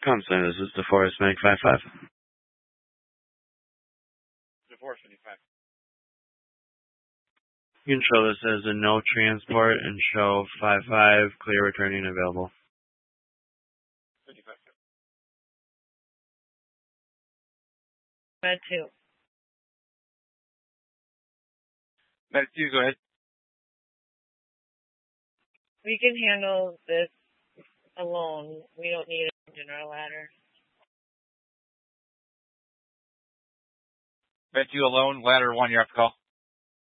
Comsling, this is DeForest Medic 55. DeForest 55. You can show this as a no transport and show 55 clear returning available. 55. Med 2. Med 2, go ahead. We can handle this alone. We don't need an engine or a ladder. Med 2 alone, ladder 1, you're off the call.